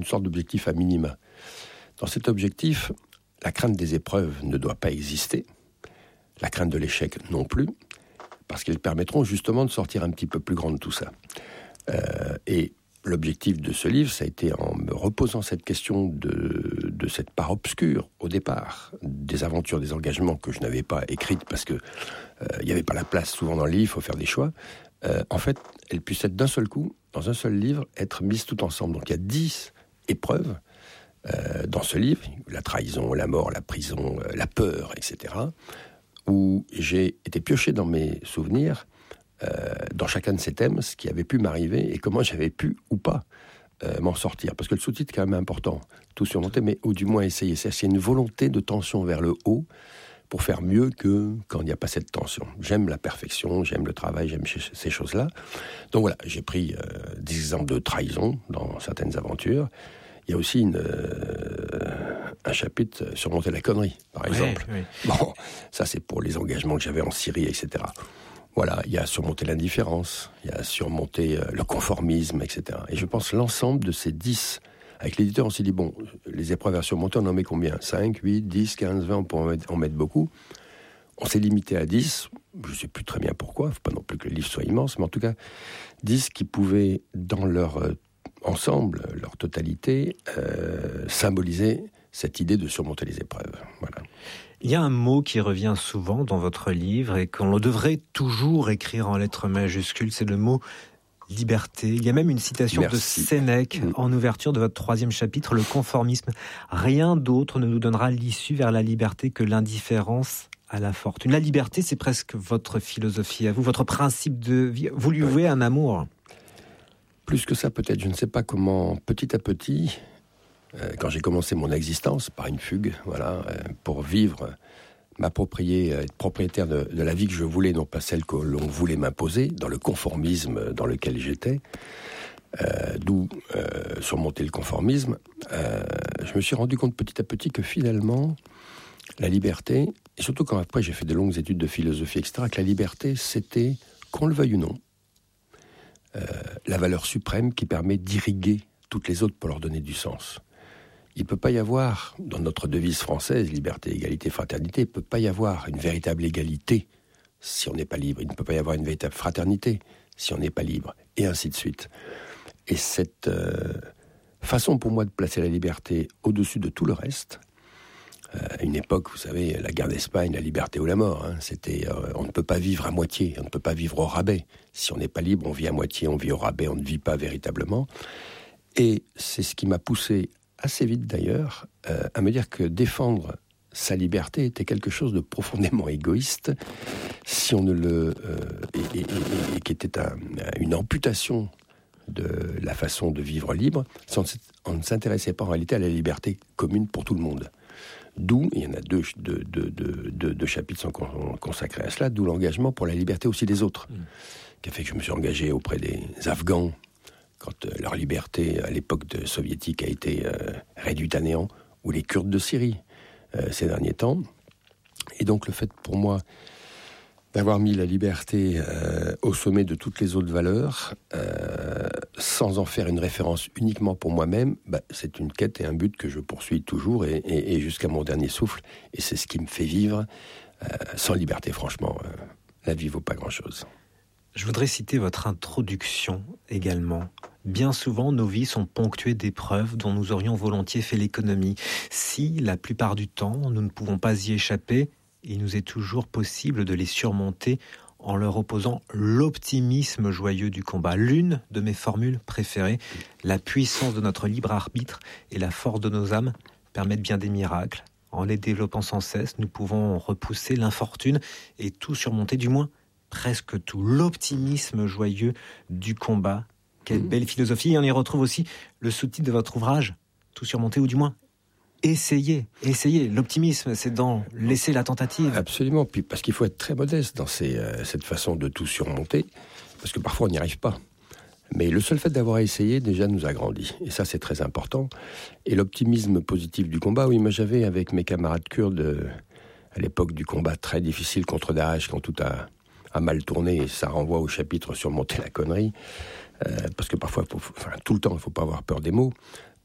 une sorte d'objectif à minima. Dans cet objectif, la crainte des épreuves ne doit pas exister, la crainte de l'échec non plus, parce qu'elles permettront justement de sortir un petit peu plus grand de tout ça. Et l'objectif de ce livre, ça a été en me reposant cette question de cette part obscure, au départ, des aventures, des engagements que je n'avais pas écrites parce que il n'y avait pas la place souvent dans le livre, il faut faire des choix. En fait, elles puissent être d'un seul coup, dans un seul livre, être mises tout ensemble. Donc il y a 10 épreuves dans ce livre, la trahison, la mort, la prison, la peur, etc., où j'ai été pioché dans mes souvenirs, dans chacun de ces thèmes, ce qui avait pu m'arriver et comment j'avais pu ou pas m'en sortir. Parce que le sous-titre est quand même important, tout surmonter, mais ou du moins essayer. C'est une volonté de tension vers le haut pour faire mieux que quand il n'y a pas cette tension. J'aime la perfection, j'aime le travail, j'aime ces choses-là. Donc voilà, j'ai pris des exemples de trahison dans certaines aventures. Il y a aussi un chapitre surmonter la connerie, par exemple. Oui. Bon, ça c'est pour les engagements que j'avais en Syrie, etc. Voilà, il y a surmonter l'indifférence, il y a surmonter le conformisme, etc. Et je pense l'ensemble de ces 10, avec l'éditeur on s'est dit, bon, les épreuves à surmonter, on en met combien ? 5, 8, 10, 15, 20, on peut en mettre beaucoup. On s'est limité à 10, je ne sais plus très bien pourquoi, il ne faut pas non plus que le livre soit immense, mais en tout cas, 10 qui pouvaient, dans leur ensemble, leur totalité, symboliser cette idée de surmonter les épreuves. Voilà. Il y a un mot qui revient souvent dans votre livre et qu'on devrait toujours écrire en lettres majuscules, c'est le mot liberté. Il y a même une citation de Sénèque en ouverture de votre 3e chapitre, le conformisme. Rien d'autre ne nous donnera l'issue vers la liberté que l'indifférence à la fortune. La liberté, c'est presque votre philosophie à vous, votre principe de vie. Vous lui vouez un amour. Plus que ça, peut-être. Je ne sais pas comment, petit à petit, quand j'ai commencé mon existence par une fugue, voilà, pour vivre, m'approprier, être propriétaire de la vie que je voulais, non pas celle que l'on voulait m'imposer, dans le conformisme dans lequel j'étais, d'où surmonter le conformisme, je me suis rendu compte petit à petit que finalement, la liberté, et surtout quand après j'ai fait de longues études de philosophie, etc., que la liberté, c'était, qu'on le veuille ou non, la valeur suprême qui permet d'irriguer toutes les autres pour leur donner du sens. Il ne peut pas y avoir, dans notre devise française, liberté, égalité, fraternité, il ne peut pas y avoir une véritable égalité si on n'est pas libre. Il ne peut pas y avoir une véritable fraternité si on n'est pas libre, et ainsi de suite. Et cette façon pour moi de placer la liberté au-dessus de tout le reste, à une époque, vous savez, la guerre d'Espagne, la liberté ou la mort, c'était on ne peut pas vivre à moitié, on ne peut pas vivre au rabais. Si on n'est pas libre, on vit à moitié, on vit au rabais, on ne vit pas véritablement. Et c'est ce qui m'a poussé assez vite d'ailleurs, à me dire que défendre sa liberté était quelque chose de profondément égoïste, si on ne le et qui était une amputation de la façon de vivre libre, si on ne s'intéressait pas en réalité à la liberté commune pour tout le monde. D'où, il y en a deux chapitres sont consacrés à cela, d'où l'engagement pour la liberté aussi des autres, qui a fait que je me suis engagé auprès des Afghans, quand leur liberté à l'époque soviétique a été réduite à néant, ou les Kurdes de Syrie ces derniers temps. Et donc le fait pour moi d'avoir mis la liberté au sommet de toutes les autres valeurs, sans en faire une référence uniquement pour moi-même, c'est une quête et un but que je poursuis toujours et jusqu'à mon dernier souffle. Et c'est ce qui me fait vivre. Sans liberté, franchement, la vie vaut pas grand-chose. Je voudrais citer votre introduction également. Bien souvent, nos vies sont ponctuées d'épreuves dont nous aurions volontiers fait l'économie. Si, la plupart du temps, nous ne pouvons pas y échapper, il nous est toujours possible de les surmonter en leur opposant l'optimisme joyeux du combat. L'une de mes formules préférées, la puissance de notre libre arbitre et la force de nos âmes permettent bien des miracles. En les développant sans cesse, nous pouvons repousser l'infortune et tout surmonter, du moins presque tout. L'optimisme joyeux du combat. Quelle belle philosophie. Et on y retrouve aussi le sous-titre de votre ouvrage, Tout surmonter, ou du moins essayez. L'optimisme, c'est dans laisser la tentative. Absolument. Puis parce qu'il faut être très modeste dans cette façon de tout surmonter, parce que parfois on n'y arrive pas. Mais le seul fait d'avoir essayé, déjà, nous a grandi. Et ça, c'est très important. Et l'optimisme positif du combat, oui, moi j'avais avec mes camarades kurdes, à l'époque du combat très difficile contre Daesh, quand tout a mal tourné, et ça renvoie au chapitre surmonter la connerie, parce que parfois, tout le temps, il ne faut pas avoir peur des mots.